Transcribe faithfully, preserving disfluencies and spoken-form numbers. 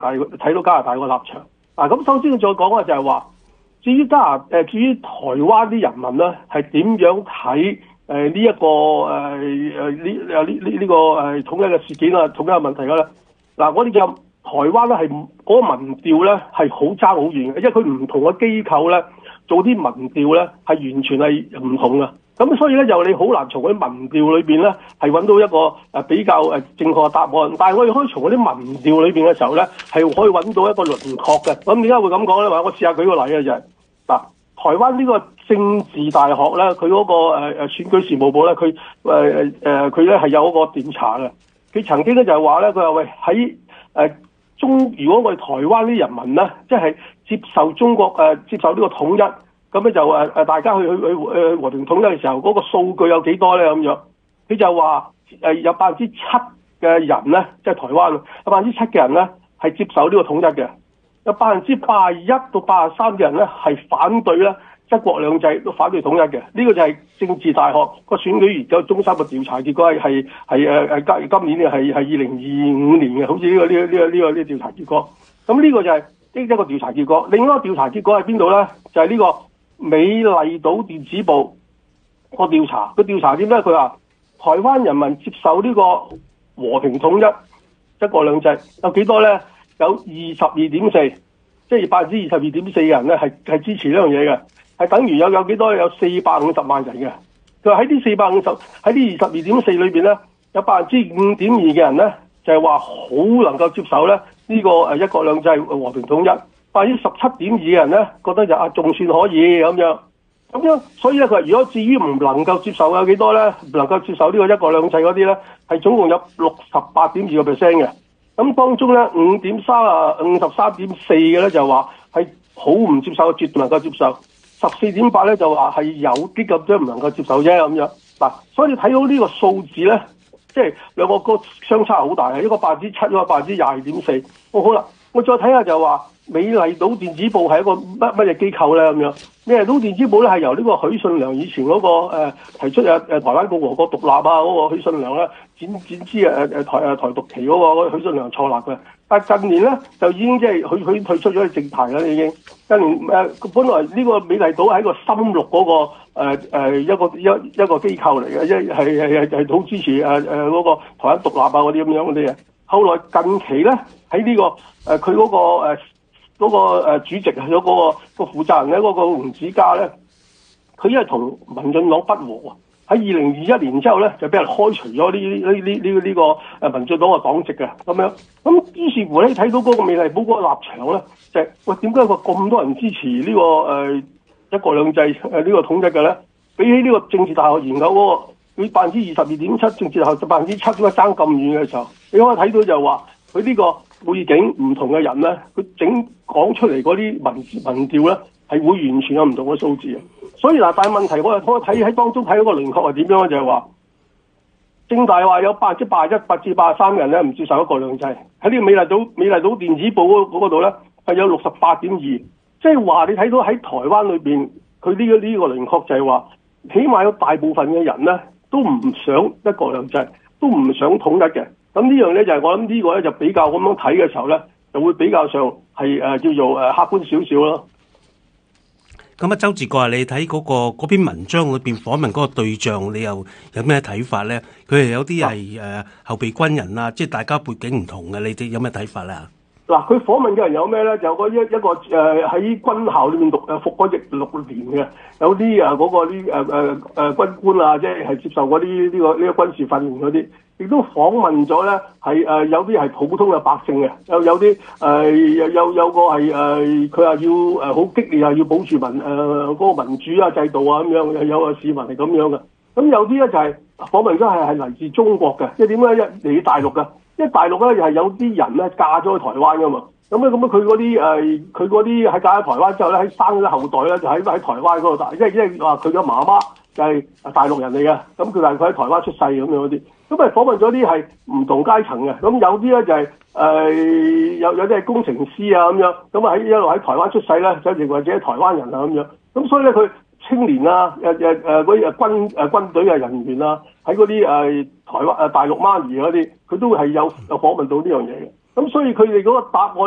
大睇到加拿大個立場。嗱、啊，咁首先再講嘅就係話，至於加拿誒，至於台灣啲人民咧，係點樣睇誒呢一個誒誒呢誒呢呢呢個誒統一嘅事件啊，統一嘅問題嘅咧？嗱、啊，我哋就台灣咧係嗰個民調咧係好爭好遠嘅，因為佢唔同嘅機構咧做啲民調咧係完全係唔同嘅。咁所以咧，又你好難從嗰啲民調裏邊咧，係揾到一個誒比較誒正確嘅答案。但係我哋可以從嗰啲民調裏邊嘅時候咧，係可以揾到一個輪廓嘅。咁點解會咁講咧？話我試下舉個例啊，就係嗱，台灣呢個政治大學咧，佢嗰個誒誒選舉事務部咧，佢誒誒佢咧係有一個調查嘅。佢曾經咧就係話咧，佢話喂喺誒中，如果我哋台灣啲人民咧，即係接受中國誒接受呢個統一。咁咧就誒誒大家去去去誒和平統一嘅時候，嗰、那個數據有幾多咧？咁樣佢就話誒有百分之七嘅人咧，即係台灣有百分之七嘅人咧係接受呢個統一嘅，有百分之八十一到八十三嘅人咧係反對咧一國兩制，都反對統一嘅。呢、這個就係政治大學個選舉研究中心嘅調查結果，係係係誒誒今今年嘅係係二零二五年嘅，好似呢、這個呢、這個呢、這個呢、這個呢、這個調查結果。咁呢個就係呢一個調查結果。另一個調查結果喺邊度咧？就係、是、呢、這個。美麗島電子報個調查，個調查點咧？佢話台灣人民接受呢個和平統一、一國兩制有幾多咧？有二十二點四，即係百分之二十二點四嘅人咧係係支持呢樣嘢嘅，係等於有有幾多？有四百五十萬人嘅。佢話喺呢四百五十喺呢二十二點四裏邊咧，有百分之五點二嘅人咧就係話好能夠接受咧呢個誒一國兩制和平統一。百分之十七點二嘅人咧，覺得就啊仲算可以咁樣，咁樣，所以咧佢話如果至於唔能夠接受有幾多咧，唔能夠接受呢個一國兩制嗰啲咧，係總共有六十八點二個 percent 嘅。咁當中咧五點三啊五十三點四嘅咧就話係好唔接受，絕對能夠接受。十四點八咧就話係有啲咁多唔能夠接受啫咁樣。嗱，所以你睇到呢個數字咧，即係兩個個相差好大嘅，一個百分之七，一個百分之廿二點四。哦，好啦，我再睇下就話。美麗島電子報係一個乜乜嘢機構咧咁樣？美麗島電子報咧係由呢個許信良以前嗰、那個、呃、提出誒誒台灣共和國獨立啊嗰、那個許信良咧，展展之誒誒台誒台獨旗嗰、那個許信良創立嘅。但係近年咧就已經即係佢佢退出咗政壇啦已經。近年誒、呃、本來呢個美麗島係一個深綠嗰、那個誒、呃呃、一個一一個機構嚟嘅，一係係係係好支持誒誒嗰個台灣獨立啊嗰啲咁樣嗰啲嘢。後來近期咧喺呢、這個誒佢嗰個誒。呃嗰個主席係咗嗰個個負責人咧，嗰個吳子嘉咧，佢因為同民進黨不和，喺二零二一年之後咧，就俾人開除咗呢呢呢呢呢個誒民進黨嘅黨籍嘅咁樣。咁於是乎咧，睇到嗰個美麗島嗰個立場咧，就係、是、喂點解個咁多人支持呢、這個誒、呃、一國兩制誒呢個統一嘅咧？比起呢個政治大學研究嗰、那個，佢百分之二十二點七，政治大學百分之七，點解爭咁遠嘅時候，你可以睇到就話佢呢個。背景唔同嘅人咧，佢整講出嚟嗰啲民民調咧，係會完全有唔同嘅數字啊！所以嗱，但係問題我係可以睇喺當中睇到個輪廓係點樣咧，就係話政大話有百分之八十一、百分之八十三嘅人咧唔接受一國兩制，喺呢個美麗島美麗島電子報嗰嗰度咧係有六十八點二，即係話你睇到喺台灣裏邊，佢呢個呢個輪廓就係話，起碼有大部分嘅人咧都唔想一國兩制，都唔想統一嘅。咁呢樣咧就係、是、我諗呢個咧就比較咁樣睇嘅時候咧，就會比較上係誒、呃、叫做誒客觀少少咯。 咁啊，周治國啊，你睇嗰、那個嗰篇文章裏邊訪問嗰個對象，你又有咩睇法咧？佢係有啲係誒後備軍人啊，即係大家背景唔同嘅，你哋有咩睇法咧？ 嗱，佢訪問嘅人有咩咧？就有個一一個誒喺軍校裏面讀誒服過役六年嘅，有啲啊嗰個啲誒誒誒軍官啊，即係係接受嗰啲呢個呢、這個軍事訓練嗰啲。亦都訪問咗咧，係誒有啲係普通嘅百姓嘅，有有啲誒有有有個係誒佢話要誒好激烈啊，要保住民誒嗰個民主啊制度啊咁樣，有個市民係咁樣嘅。咁有啲咧就係訪問咗係係嚟自中國嘅，即係點解一嚟自大陸嘅？因為大陸咧又係有啲人咧嫁咗去台灣噶嘛。咁咧咁咧佢嗰啲誒佢嗰啲喺嫁咗台灣之後咧，喺生咗後代咧就喺喺台灣嗰度大，因為因為話佢嘅媽媽就係大陸人嚟嘅，咁佢但係佢喺台灣出世咁樣嗰啲。咁啊訪問咗啲係唔同階層嘅，咁有啲咧就係、是、誒、呃、有有啲係工程師啊咁樣，咁啊喺一路喺台灣出世咧，就認為自己係台灣人啊咁樣，咁所以咧佢青年啊誒誒誒嗰啲誒軍誒軍隊嘅人員啊，喺嗰啲誒台灣誒大陸媽咪嗰啲，佢都係有有訪問到呢樣嘢嘅，咁所以佢哋嗰個答案。